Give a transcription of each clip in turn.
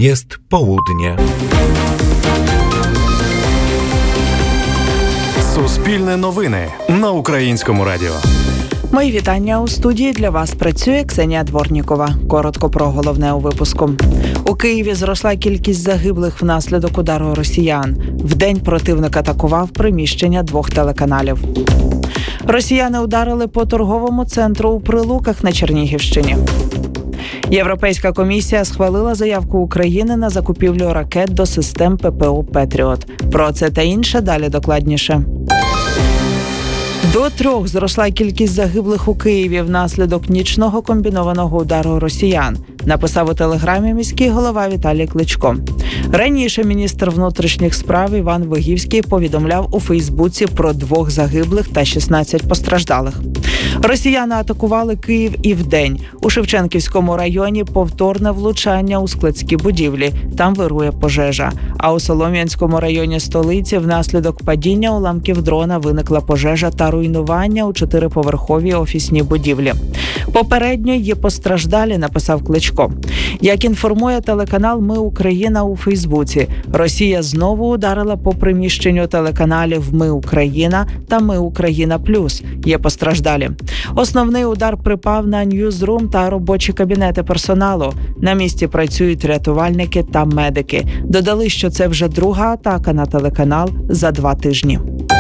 Jest południe. Суспільне новини на Українському радіо. Мої вітання. У студії для вас працює Ксенія Дворнікова. Коротко про головне у випуску. У Києві зросла кількість загиблих внаслідок удару росіян. Вдень противник атакував приміщення 2 телеканалів. Росіяни ударили по торговому центру у Прилуках на Чернігівщині. Європейська комісія схвалила заявку України на закупівлю ракет до систем ППО «Петріот». Про це та інше далі докладніше. До 3 зросла кількість загиблих у Києві внаслідок нічного комбінованого удару росіян, написав у телеграмі міський голова Віталій Кличко. Раніше міністр внутрішніх справ Іван Вигівський повідомляв у Фейсбуці про 2 загиблих та 16 постраждалих. Росіяни атакували Київ і вдень. У Шевченківському районі повторне влучання у складські будівлі. Там вирує пожежа. А у Солом'янському районі столиці внаслідок падіння уламків дрона виникла пожежа та руйнування у 4-поверховій офісній будівлі. Попередньо є постраждалі, написав Кличко. Як інформує телеканал «Ми Україна» у Фейсбуці, Росія знову ударила по приміщенню телеканалів «Ми Україна» та «Ми Україна Плюс». Є постраждалі. Основний удар припав на ньюзрум та робочі кабінети персоналу. На місці працюють рятувальники та медики. Додали, що це вже 2-га атака на телеканал за 2 тижні.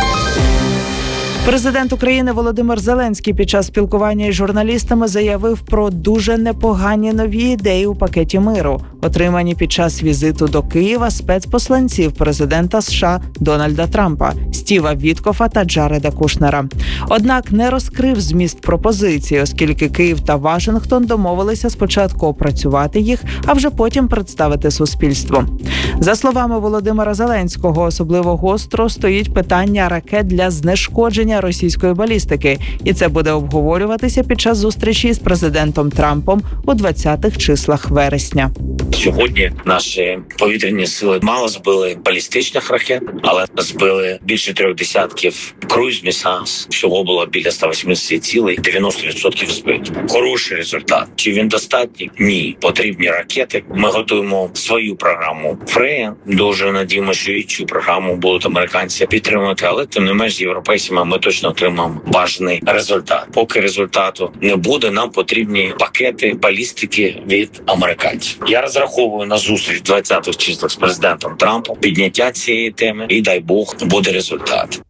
Президент України Володимир Зеленський під час спілкування із журналістами заявив про дуже непогані нові ідеї у пакеті миру, отримані під час візиту до Києва спецпосланців президента США Дональда Трампа, Стіва Віткофа та Джареда Кушнера. Однак не розкрив зміст пропозиції, оскільки Київ та Вашингтон домовилися спочатку опрацювати їх, а вже потім представити суспільству. За словами Володимира Зеленського, особливо гостро стоїть питання ракет для знешкодження російської балістики, і це буде обговорюватися під час зустрічі з президентом Трампом у 20-х числах вересня. Сьогодні наші повітряні сили мало збили балістичних ракет, але збили більше 3 десятків круїз-місайл. Всього було біля 180 цілей, 90% збиті. Хороший результат. Чи він достатній? Ні. Потрібні ракети. Ми готуємо свою програму Фрея. Дуже надіємося, що і цю програму будуть американці підтримувати, але тим не менш з європейцями ми точно отримаємо бажаний результат. Поки результату не буде, нам потрібні пакети балістики від американців. Я розраховую на зустріч 20-х числах з президентом Трампом, підняття цієї теми і, дай Бог, буде результат.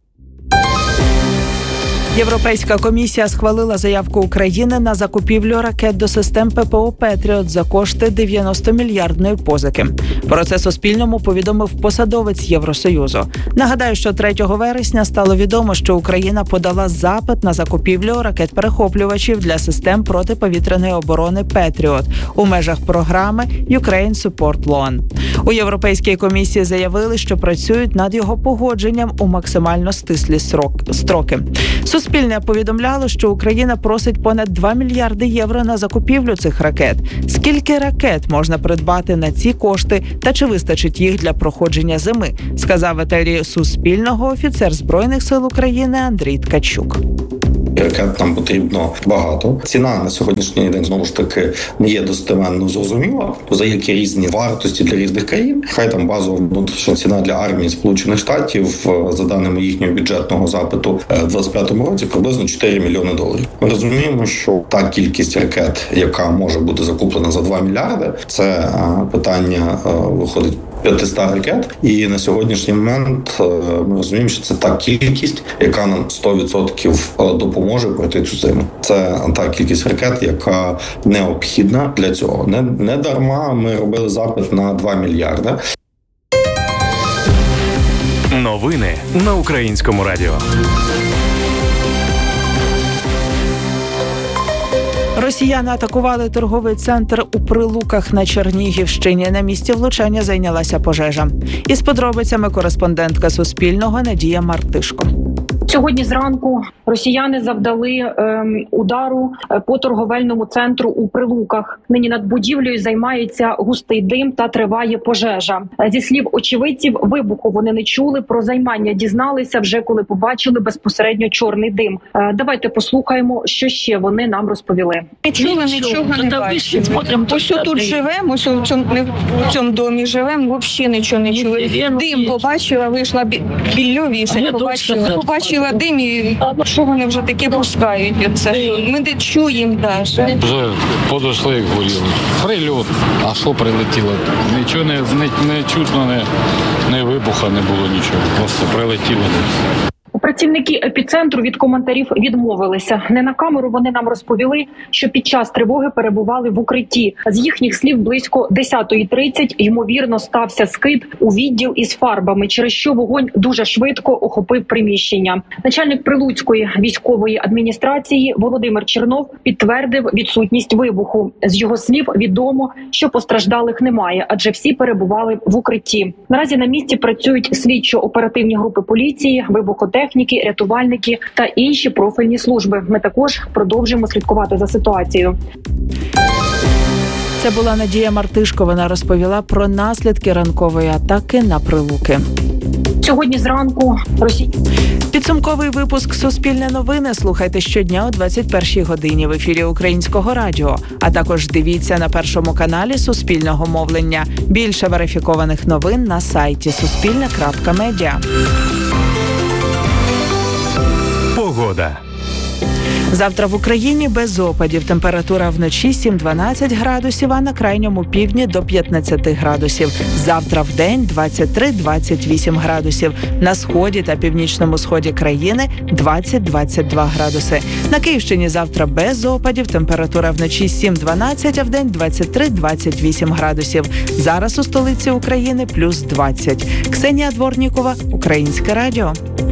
Європейська комісія схвалила заявку України на закупівлю ракет до систем ППО «Петріот» за кошти 90-мільярдної позики. Про це Суспільному повідомив посадовець Євросоюзу. Нагадаю, що 3 вересня стало відомо, що Україна подала запит на закупівлю ракет-перехоплювачів для систем протиповітряної оборони «Петріот» у межах програми «Ukraine Support Loan». У Європейській комісії заявили, що працюють над його погодженням у максимально стислі строки. Суспільне повідомляло, що Україна просить понад 2 мільярди євро на закупівлю цих ракет. Скільки ракет можна придбати на ці кошти та чи вистачить їх для проходження зими, сказав етері Суспільного офіцер Збройних сил України Андрій Ткачук. Ракет нам потрібно багато. Ціна на сьогоднішній день, знову ж таки, не є достеменно зрозуміла. За які різні вартості для різних країн. Хай там базова внутрішня ціна для армії Сполучених Штатів, за даними їхнього бюджетного запиту, у 2025 році приблизно $4 мільйони. Ми розуміємо, що та кількість ракет, яка може бути закуплена за 2 мільярди, це питання виходить 500 ракет. І на сьогоднішній момент ми розуміємо, що це та кількість, яка нам 100% допоможе пройти цю зиму. Це та кількість ракет, яка необхідна для цього. Не дарма ми робили запит на 2 мільярди. Новини на Українському радіо. Росіяни атакували торговий центр у Прилуках на Чернігівщині. На місці влучання зайнялася пожежа. Із подробицями кореспондентка Суспільного Надія Мартишко. Сьогодні зранку росіяни завдали удару по торговельному центру у Прилуках. Нині над будівлею займається густий дим та триває пожежа. Зі слів очевидців, вибуху вони не чули, про займання дізналися вже коли побачили безпосередньо чорний дим. Давайте послухаємо, що ще вони нам розповіли. Нічого не бачили. Ось тут живемо, ось у цьому домі живемо, взагалі нічого не чули. Дим побачила, вийшла біля вішать, побачила дим і що вони вже таке пускають. Ми не чуємо навіть. Вже подошли, як горіли. Прильот. А що прилетіло? Нічого не чутно, не вибуха не було нічого. Просто прилетіло. Працівники епіцентру від коментарів відмовилися. Не на камеру вони нам розповіли, що під час тривоги перебували в укритті. З їхніх слів, близько 10:30, ймовірно, стався скид у відділ із фарбами, через що вогонь дуже швидко охопив приміщення. Начальник Прилуцької військової адміністрації Володимир Чернов підтвердив відсутність вибуху. З його слів відомо, що постраждалих немає, адже всі перебували в укритті. Наразі на місці працюють слідчо-оперативні групи поліції, вибухотехніки, рятувальники та інші профільні служби. Ми також продовжуємо слідкувати за ситуацією. Це була Надія Мартишко. Вона розповіла про наслідки ранкової атаки на Прилуки. Сьогодні зранку Підсумковий випуск «Суспільне новини» слухайте щодня о 21-й годині в ефірі Українського радіо. А також дивіться на Першому каналі Суспільного мовлення. Більше верифікованих новин на сайті suspilne.media. Погода. Завтра в Україні без опадів. Температура вночі 7-12 градусів, а на крайньому півдні до 15 градусів. Завтра вдень 23-28 градусів. На сході та північному сході країни 20-22 градуси. На Київщині завтра без опадів. Температура вночі 7-12, а вдень 23-28 градусів. Зараз у столиці України плюс 20. Ксенія Дворнікова, Українське радіо.